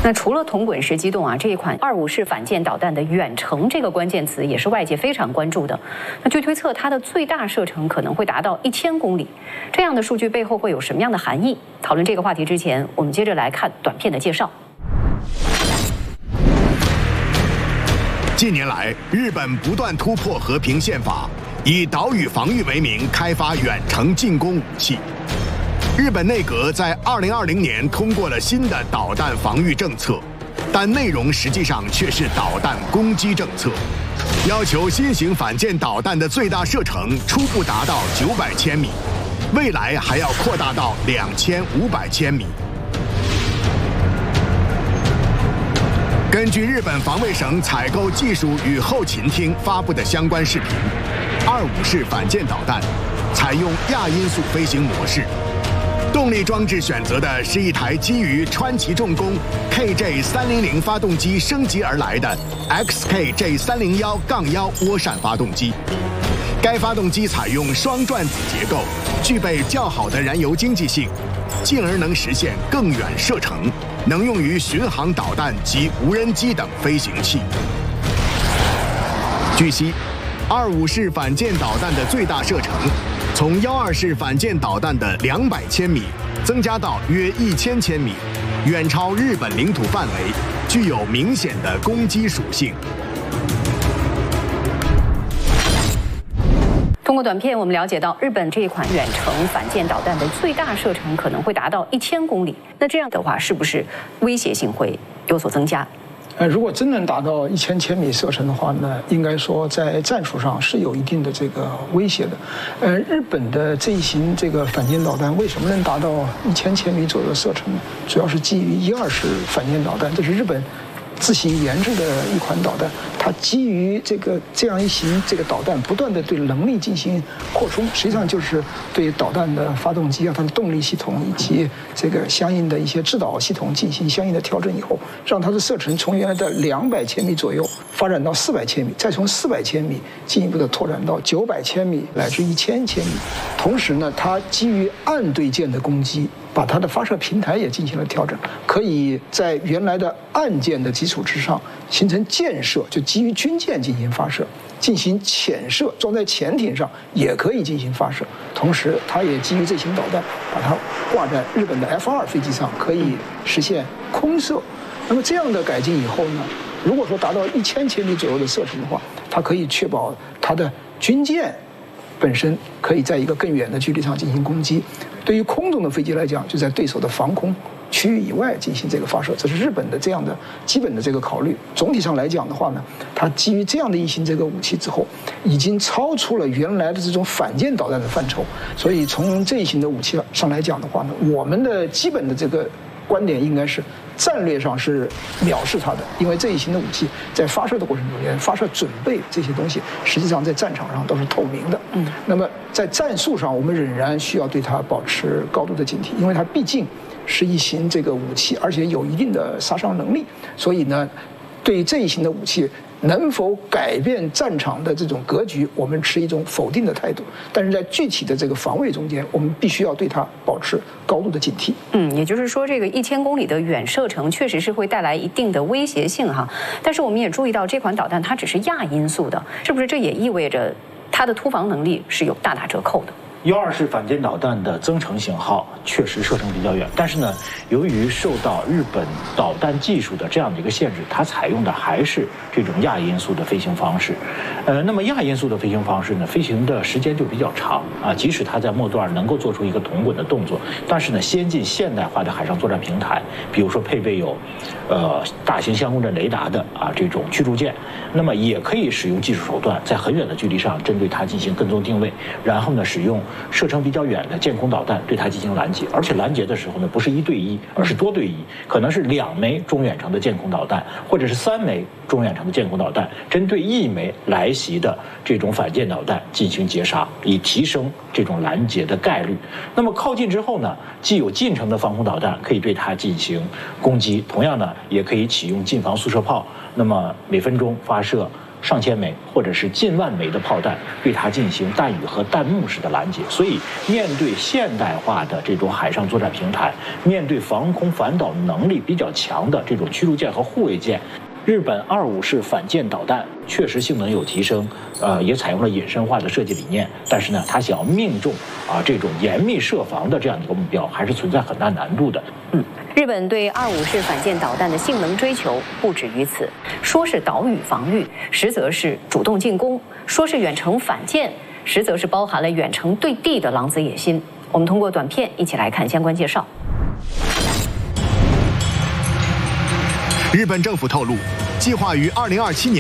那除了铜滚石机动啊，这一款25式反舰导弹的远程这个关键词也是外界非常关注的。那据推测，它的最大射程可能会达到1000公里。这样的数据背后会有什么样的含义？讨论这个话题之前，我们接着来看短片的介绍。 近年来，日本不断突破和平宪法，以岛屿防御为名开发远程进攻武器。日本内阁在2020年通过了新的导弹防御政策，但内容实际上却是导弹攻击政策，要求新型反舰导弹的最大射程初步达到900千米，未来还要扩大到2500千米。根据日本防卫省采购技术与后勤厅发布的相关视频，25式反舰导弹采用亚音速飞行模式。动力装置选择的是一台基于川崎重工 KJ300 发动机升级而来的 XKJ301-1 涡扇发动机。该发动机采用双转子结构，具备较好的燃油经济性，进而能实现更远射程，能用于巡航导弹及无人机等飞行器。据悉，25式反舰导弹的最大射程从12式反舰导弹的200千米增加到约1000千米，远超日本领土范围，具有明显的攻击属性。 通过短片，我们了解到日本这一款远程反舰导弹的最大射程可能会达到1000公里。那这样的话，是不是威胁性会有所增加？ 如果真能达到1000千米射程的话呢，应该说在战术上是有一定的这个威胁的。日本的这一型这个反舰导弹为什么能达到1000千米左右的射程呢？主要是基于12式反舰导弹，这是日本自行研制的一款导弹，它基于这样一型这个导弹不断的对能力进行扩充，实际上就是对导弹的发动机啊、它的动力系统以及这个相应的一些制导系统进行相应的调整以后，让它的射程从原来的200千米左右发展到400千米，再从400千米进一步的拓展到900千米乃至1000千米。同时呢，它基于岸对舰的攻击，把它的发射平台也进行了调整，可以在原来的岸舰的基础之上形成舰射，就基于军舰进行发射，进行潜射，装在潜艇上也可以进行发射。同时，它也基于这型导弹，把它挂在日本的 F2飞机上，可以实现空射。那么这样的改进以后呢，如果说达到1000千米左右的射程的话，它可以确保它的军舰本身可以在一个更远的距离上进行攻击。对于空中的飞机来讲，就在对手的防空区域以外进行这个发射，这是日本的这样的基本的这个考虑。总体上来讲的话呢，它基于这样的一型这个武器之后，已经超出了原来的这种反舰导弹的范畴。所以从这一型的武器上来讲的话呢，我们的基本的这个观点应该是战略上是藐视它的，因为这一型的武器在发射的过程中间，发射准备这些东西，实际上在战场上都是透明的。那么在战术上，我们仍然需要对它保持高度的警惕，因为它毕竟是一型这个武器，而且有一定的杀伤能力，所以呢，对这一型的武器能否改变战场的这种格局，我们持一种否定的态度。但是在具体的这个防卫中间，我们必须要对它保持高度的警惕。 也就是说，这个1000公里的远射程确实是会带来一定的威胁性哈。但是我们也注意到，这款导弹它只是亚音速的，是不是这也意味着它的突防能力是有大打折扣的 ？12式反舰导弹的增程型号确实射程比较远，但是呢，由于受到日本导弹技术的这样的一个限制，它采用的还是这种亚音速的飞行方式。那么亚音速的飞行方式呢，飞行的时间就比较长啊。即使它在末段能够做出一个铜滚的动作，但是呢，先进现代化的海上作战平台，比如说配备有大型相控阵雷达的这种驱逐舰，那么也可以使用技术手段，在很远的距离上针对它进行跟踪定位，然后呢，使用射程比较远的舰空导弹对它进行拦截，而且拦截的时候呢，不是1对1，而是多对1，可能是2枚中远程的舰空导弹，或者是3枚中远程的舰空导弹，针对1枚来袭的这种反舰导弹进行截杀，以提升这种拦截的概率。那么靠近之后呢，既有近程的防空导弹可以对它进行攻击，同样呢，也可以启用近防速射炮，那么每分钟发射上千枚或者是近万枚的炮弹，对它进行弹雨和弹幕式的拦截。所以，面对现代化的这种海上作战平台，面对防空反导能力比较强的这种驱逐舰和护卫舰，日本25式反舰导弹确实性能有提升，也采用了隐身化的设计理念。但是呢，它想要命中这种严密设防的这样一个目标，还是存在很大难度的。 日本对25式反舰导弹的性能追求不止于此，说是岛屿防御，实则是主动进攻；说是远程反舰，实则是包含了远程对地的狼子野心。我们通过短片一起来看相关介绍。 日本政府透露，计划于2027年